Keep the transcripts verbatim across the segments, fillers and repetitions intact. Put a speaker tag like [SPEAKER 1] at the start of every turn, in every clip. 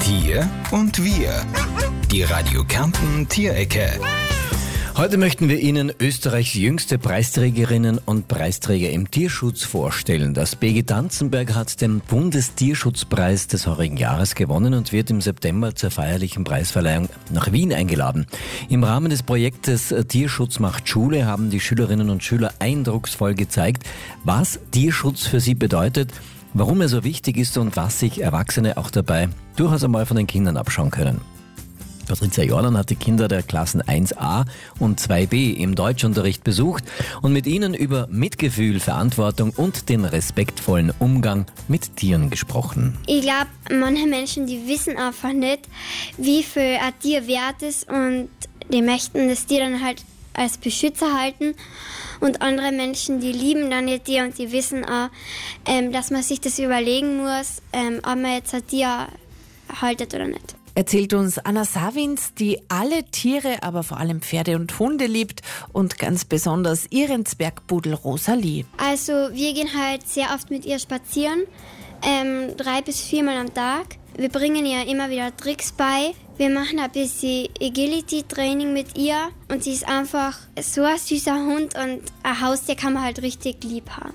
[SPEAKER 1] Tier und Wir. Die Radio Kärnten Tierecke. Heute möchten wir Ihnen Österreichs jüngste Preisträgerinnen und Preisträger im Tierschutz vorstellen. Das B G Danzenberg hat den Bundestierschutzpreis des heurigen Jahres gewonnen und wird im September zur feierlichen Preisverleihung nach Wien eingeladen. Im Rahmen des Projektes Tierschutz macht Schule haben die Schülerinnen und Schüler eindrucksvoll gezeigt, was Tierschutz für sie bedeutet, warum er so wichtig ist und was sich Erwachsene auch dabei durchaus einmal von den Kindern abschauen können. Patricia Jordan hat die Kinder der Klassen eins a und zwei b im Deutschunterricht besucht und mit ihnen über Mitgefühl, Verantwortung und den respektvollen Umgang mit Tieren gesprochen.
[SPEAKER 2] Ich glaube, manche Menschen, die wissen einfach nicht, wie viel ein Tier wert ist und die möchten das Tier dann halt als Beschützer halten. Und andere Menschen, die lieben dann ihr Tier und die wissen auch, ähm, dass man sich das überlegen muss, ähm, ob man jetzt ein Tier haltet oder nicht.
[SPEAKER 3] Erzählt uns Anna Savins, die alle Tiere, aber vor allem Pferde und Hunde liebt und ganz besonders ihren Zwergpudel Rosalie.
[SPEAKER 2] Also wir gehen halt sehr oft mit ihr spazieren, ähm, drei bis viermal am Tag. Wir bringen ihr immer wieder Tricks bei. Wir machen ein bisschen Agility-Training mit ihr und sie ist einfach so ein süßer Hund und ein Haustier kann man halt richtig lieb haben.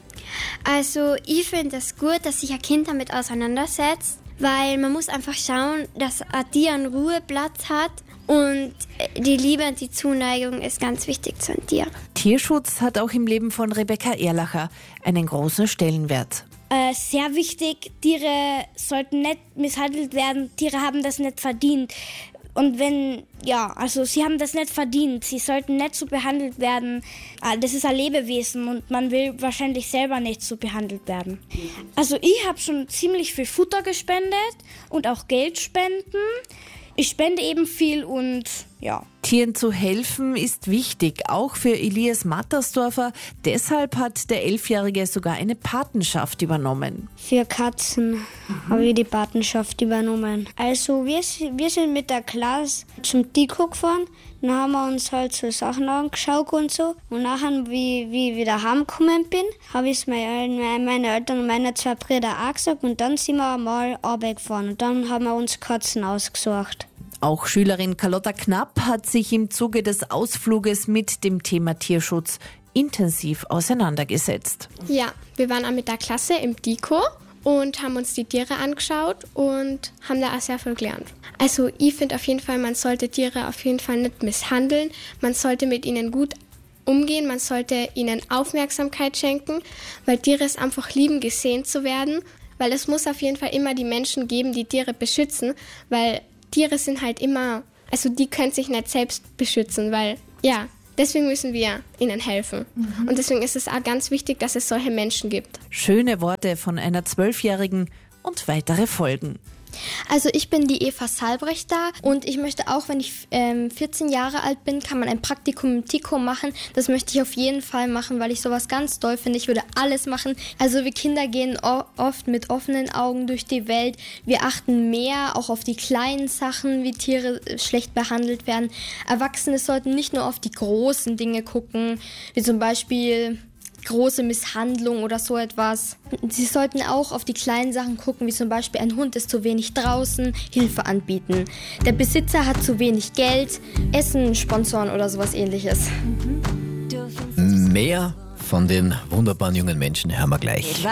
[SPEAKER 2] Also ich finde es gut, dass sich ein Kind damit auseinandersetzt, weil man muss einfach schauen, dass ein Tier einen Ruheplatz hat und die Liebe und die Zuneigung ist ganz wichtig zu einem Tier.
[SPEAKER 3] Tierschutz hat auch im Leben von Rebecca Erlacher einen großen Stellenwert.
[SPEAKER 4] Äh, sehr wichtig, Tiere sollten nicht misshandelt werden, Tiere haben das nicht verdient. Und wenn, ja, also sie haben das nicht verdient, sie sollten nicht so behandelt werden. Das ist ein Lebewesen und man will wahrscheinlich selber nicht so behandelt werden. Also ich habe schon ziemlich viel Futter gespendet und auch Geld spenden. Ich spende eben viel und ja.
[SPEAKER 3] Tieren zu helfen ist wichtig, auch für Elias Mattersdorfer. Deshalb hat der Elfjährige sogar eine Patenschaft übernommen.
[SPEAKER 4] Für Katzen mhm. habe ich die Patenschaft übernommen. Also wir, wir sind mit der Klasse zum Tico gefahren. Dann haben wir uns halt so Sachen angeschaut und so. Und nachher, wie, wie ich wieder heimgekommen bin, habe ich es meinen meine Eltern und meine zwei Brüder auch gesagt. Und dann sind wir mal runtergefahren und dann haben wir uns Katzen ausgesucht.
[SPEAKER 3] Auch Schülerin Carlotta Knapp hat sich im Zuge des Ausfluges mit dem Thema Tierschutz intensiv auseinandergesetzt.
[SPEAKER 5] Ja, wir waren auch mit der Klasse im Tico und haben uns die Tiere angeschaut und haben da auch sehr viel gelernt. Also ich finde auf jeden Fall, man sollte Tiere auf jeden Fall nicht misshandeln. Man sollte mit ihnen gut umgehen, man sollte ihnen Aufmerksamkeit schenken, weil Tiere es einfach lieben, gesehen zu werden. Weil es muss auf jeden Fall immer die Menschen geben, die Tiere beschützen, weil Tiere sind halt immer, also die können sich nicht selbst beschützen, weil, ja, deswegen müssen wir ihnen helfen. Mhm. Und deswegen ist es auch ganz wichtig, dass es solche Menschen gibt.
[SPEAKER 3] Schöne Worte von einer Zwölfjährigen und weitere folgen.
[SPEAKER 6] Also ich bin die Eva Salbrechter und ich möchte auch, wenn ich ähm, vierzehn Jahre alt bin, kann man ein Praktikum im Tico machen. Das möchte ich auf jeden Fall machen, weil ich sowas ganz doll finde. Ich würde alles machen. Also wir Kinder gehen o- oft mit offenen Augen durch die Welt. Wir achten mehr auch auf die kleinen Sachen, wie Tiere schlecht behandelt werden. Erwachsene sollten nicht nur auf die großen Dinge gucken, wie zum Beispiel große Misshandlung oder so etwas. Sie sollten auch auf die kleinen Sachen gucken, wie zum Beispiel ein Hund ist zu wenig draußen, Hilfe anbieten. Der Besitzer hat zu wenig Geld, Essen sponsoren oder sowas ähnliches.
[SPEAKER 1] Mehr von den wunderbaren jungen Menschen hören wir gleich.